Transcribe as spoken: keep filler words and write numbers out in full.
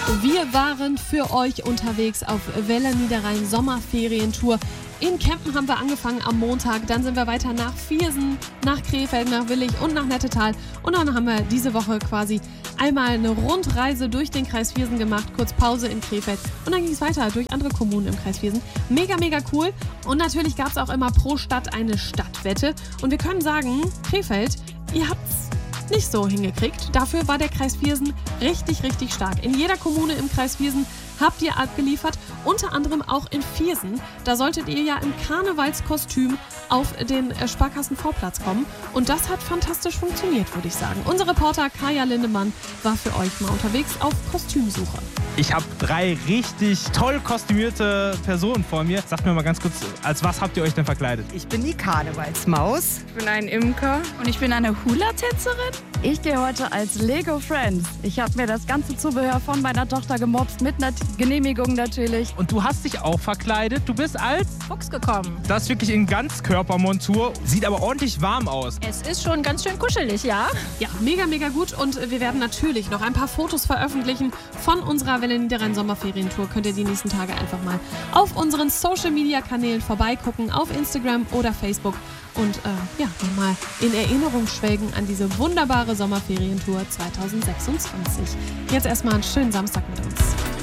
Wir waren für euch unterwegs auf Welle Niederrhein Sommerferientour. In Kempen haben wir angefangen am Montag, dann sind wir weiter nach Viersen, nach Krefeld, nach Willich und nach Nettetal. Und dann haben wir diese Woche quasi einmal eine Rundreise durch den Kreis Viersen gemacht, kurz Pause in Krefeld und dann ging es weiter durch andere Kommunen im Kreis Viersen. Mega, mega cool. Und natürlich gab es auch immer pro Stadt eine Stadtwette. Und wir können sagen, Krefeld, ihr habt's nicht so hingekriegt. Dafür war der Kreis Viersen richtig, richtig stark. In jeder Kommune im Kreis Viersen habt ihr abgeliefert, unter anderem auch in Viersen. Da solltet ihr ja im Karnevalskostüm auf den Sparkassen-Vorplatz kommen. Und das hat fantastisch funktioniert, würde ich sagen. Unser Reporter Kaya Lindemann war für euch mal unterwegs auf Kostümsuche. Ich habe drei richtig toll kostümierte Personen vor mir. Sagt mir mal ganz kurz, als was habt ihr euch denn verkleidet? Ich bin die Karnevalsmaus. Ich bin ein Imker. Und ich bin eine Hula-Tänzerin. Ich gehe heute als Lego Friends. Ich habe mir das ganze Zubehör von meiner Tochter gemobst, mit einer Genehmigung natürlich. Und du hast dich auch verkleidet. Du bist als Fuchs gekommen. Das ist wirklich in Ganzkörpermontur. Sieht aber ordentlich warm aus. Es ist schon ganz schön kuschelig, ja? Ja, mega, mega gut. Und wir werden natürlich noch ein paar Fotos veröffentlichen von unserer Welle Niederrhein Sommerferientour. Könnt ihr die nächsten Tage einfach mal auf unseren Social-Media-Kanälen vorbeigucken, auf Instagram oder Facebook. Und äh, ja, nochmal in Erinnerung schwelgen an diese wunderbare Sommerferientour zwanzig sechsundzwanzig. Jetzt erstmal einen schönen Samstag mit uns.